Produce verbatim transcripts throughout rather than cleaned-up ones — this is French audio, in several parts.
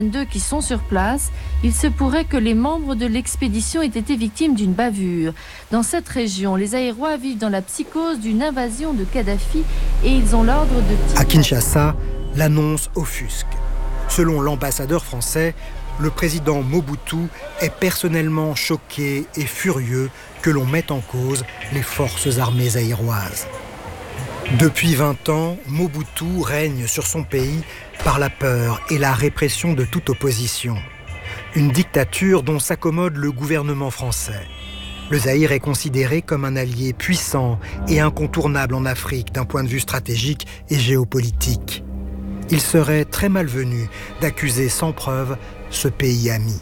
D'eux qui sont sur place, il se pourrait que les membres de l'expédition aient été victimes d'une bavure. Dans cette région, les Zaïrois vivent dans la psychose d'une invasion de Kadhafi et ils ont l'ordre de... À Kinshasa, l'annonce offusque. Selon l'ambassadeur français, le président Mobutu est personnellement choqué et furieux que l'on mette en cause les forces armées zaïroises. Depuis vingt ans, Mobutu règne sur son pays par la peur et la répression de toute opposition. Une dictature dont s'accommode le gouvernement français. Le Zaïre est considéré comme un allié puissant et incontournable en Afrique d'un point de vue stratégique et géopolitique. Il serait très malvenu d'accuser sans preuve ce pays ami.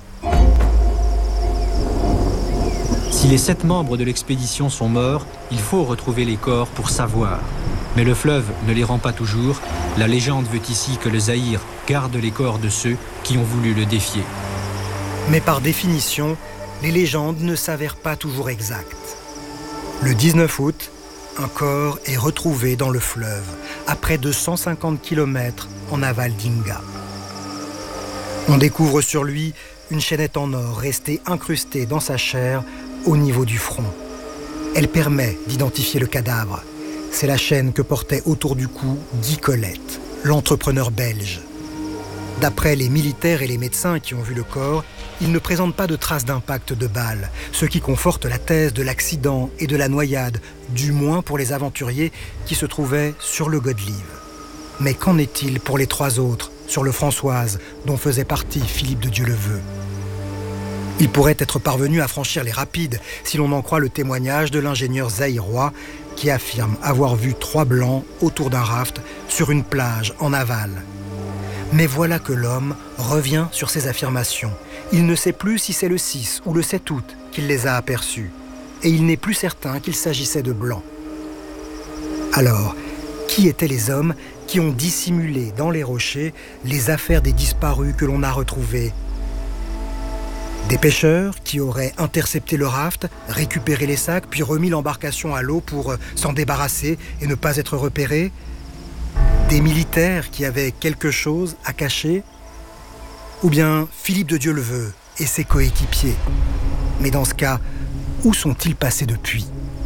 Si les sept membres de l'expédition sont morts, il faut retrouver les corps pour savoir. Mais le fleuve ne les rend pas toujours. La légende veut ici que le Zaïre garde les corps de ceux qui ont voulu le défier. Mais par définition, les légendes ne s'avèrent pas toujours exactes. Le dix-neuf août, un corps est retrouvé dans le fleuve, à près de cent cinquante kilomètres en aval d'Inga. On découvre sur lui une chaînette en or restée incrustée dans sa chair au niveau du front. Elle permet d'identifier le cadavre. C'est la chaîne que portait autour du cou Guy Colette, l'entrepreneur belge. D'après les militaires et les médecins qui ont vu le corps, il ne présente pas de traces d'impact de balles, ce qui conforte la thèse de l'accident et de la noyade, du moins pour les aventuriers qui se trouvaient sur le Godelieve. Mais qu'en est-il pour les trois autres, sur le Françoise, dont faisait partie Philippe de Dieuleveux ? Il pourrait être parvenu à franchir les rapides, si l'on en croit le témoignage de l'ingénieur zaïrois, qui affirme avoir vu trois blancs autour d'un raft sur une plage en aval. Mais voilà que l'homme revient sur ses affirmations. Il ne sait plus si c'est le six ou le sept août qu'il les a aperçus. Et il n'est plus certain qu'il s'agissait de blancs. Alors, qui étaient les hommes qui ont dissimulé dans les rochers les affaires des disparus que l'on a retrouvés ? Des pêcheurs qui auraient intercepté le raft, récupéré les sacs, puis remis l'embarcation à l'eau pour s'en débarrasser et ne pas être repérés. Des militaires qui avaient quelque chose à cacher. Ou bien Philippe de Dieuleveux et ses coéquipiers. Mais dans ce cas, où sont-ils passés depuis ?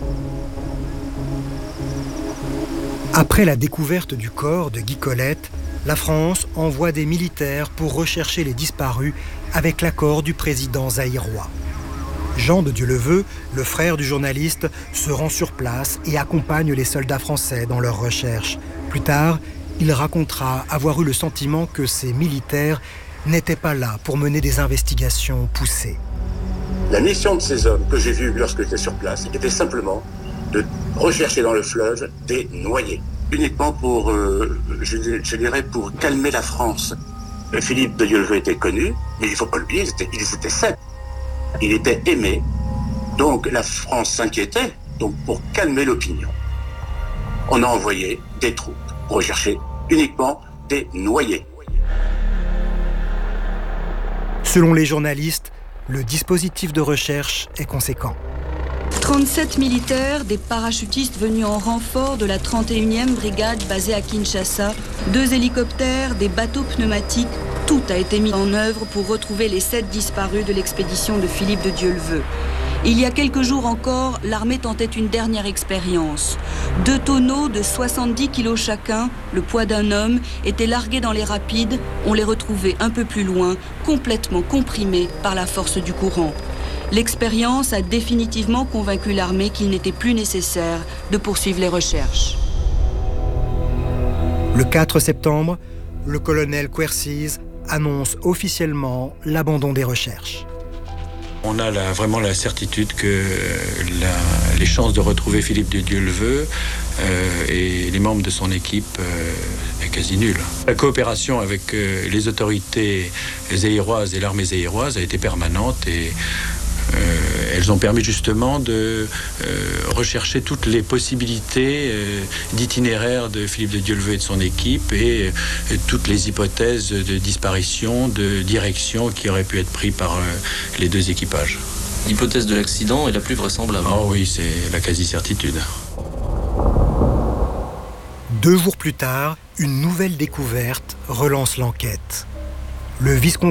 Après la découverte du corps de Guy Colette, la France envoie des militaires pour rechercher les disparus avec l'accord du président zaïrois. Jean de Dieuleveux, le frère du journaliste, se rend sur place et accompagne les soldats français dans leurs recherches. Plus tard, il racontera avoir eu le sentiment que ces militaires n'étaient pas là pour mener des investigations poussées. La mission de ces hommes que j'ai vus lorsque j'étais sur place était simplement de rechercher dans le fleuve des noyés. Uniquement pour, euh, je, je dirais, pour calmer la France. Philippe de Dieuleveux était connu, mais il ne faut pas l'oublier, ils étaient, ils étaient sept. Il était aimé, donc la France s'inquiétait, donc pour calmer l'opinion. On a envoyé des troupes pour rechercher uniquement des noyés. Selon les journalistes, le dispositif de recherche est conséquent. trente-sept militaires, des parachutistes venus en renfort de la trente et unième brigade basée à Kinshasa, deux hélicoptères, des bateaux pneumatiques, tout a été mis en œuvre pour retrouver les sept disparus de l'expédition de Philippe de Dieuleveux. Il y a quelques jours encore, l'armée tentait une dernière expérience. Deux tonneaux de soixante-dix kilos chacun, le poids d'un homme, étaient largués dans les rapides. On les retrouvait un peu plus loin, complètement comprimés par la force du courant. L'expérience a définitivement convaincu l'armée qu'il n'était plus nécessaire de poursuivre les recherches. Le quatre septembre, le colonel Quercies annonce officiellement l'abandon des recherches. On a la, vraiment la certitude que la, les chances de retrouver Philippe de Dieuleveux euh, et les membres de son équipe euh, est quasi nulle. La coopération avec euh, les autorités zaïroises et l'armée zaïroise a été permanente et Euh, elles ont permis justement de euh, rechercher toutes les possibilités euh, d'itinéraire de Philippe de Dieuleveux et de son équipe et euh, toutes les hypothèses de disparition, de direction qui auraient pu être prises par euh, les deux équipages. L'hypothèse de l'accident est la plus vraisemblable. Oh oui, c'est la quasi-certitude. Deux jours plus tard, une nouvelle découverte relance l'enquête. Le vice